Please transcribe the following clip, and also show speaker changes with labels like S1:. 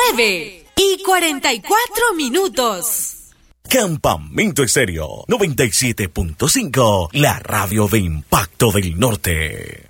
S1: 9:44.
S2: Campamento Estéreo 97.5, la radio de Impacto del Norte.